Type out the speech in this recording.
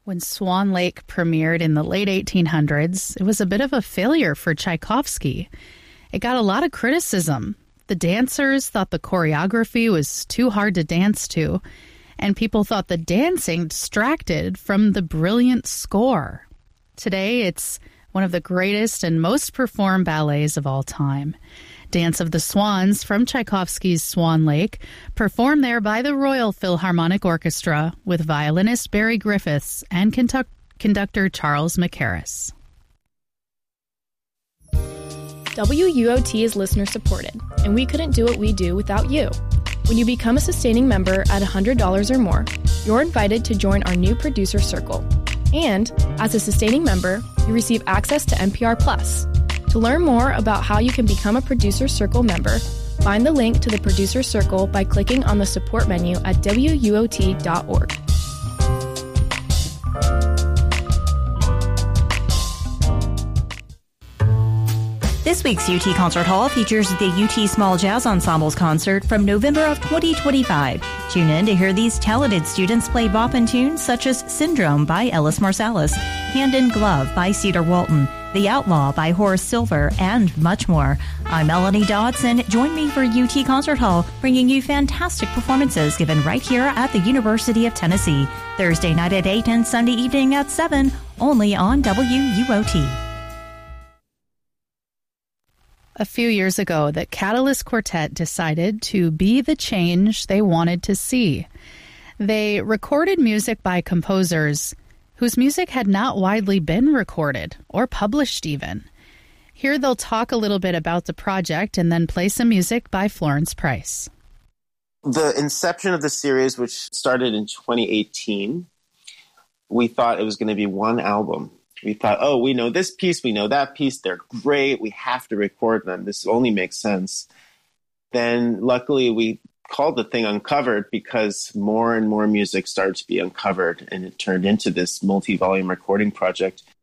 When Swan Lake premiered in the late 1800s, it was a bit of a failure for Tchaikovsky. It got a lot of criticism. The dancers thought the choreography was too hard to dance to, and people thought the dancing distracted from the brilliant score. Today, it's one of the greatest and most performed ballets of all time. Dance of the Swans from Tchaikovsky's Swan Lake, performed there by the Royal Philharmonic Orchestra with violinist Barry Griffiths and conductor Charles Mackerras. WUOT is listener-supported, and we couldn't do what we do without you. When you become a sustaining member at $100 or more, you're invited to join our new producer circle. And, as a sustaining member, you receive access to NPR Plus. To learn more about how you can become a Producer Circle member, find the link to the Producer Circle by clicking on the support menu at WUOT.org. This week's UT Concert Hall features the UT Small Jazz Ensemble's concert from November of 2025. Tune in to hear these talented students play boppin' tunes such as Syndrome by Ellis Marsalis, Hand in Glove by Cedar Walton, The Outlaw by Horace Silver, and much more. I'm Melanie Dodson. Join me for UT Concert Hall, bringing you fantastic performances given right here at the University of Tennessee. Thursday night at 8 and Sunday evening at 7, only on WUOT. A few years ago, the Catalyst Quartet decided to be the change they wanted to see. They recorded music by composers whose music had not widely been recorded or published even. Here they'll talk a little bit about the project and then play some music by Florence Price. The inception of the series, which started in 2018, we thought it was going to be one album. We thought, we know this piece, we know that piece, they're great, we have to record them. This only makes sense. Then luckily we called the thing Uncovered because more and more music started to be uncovered, and it turned into this multi-volume recording project.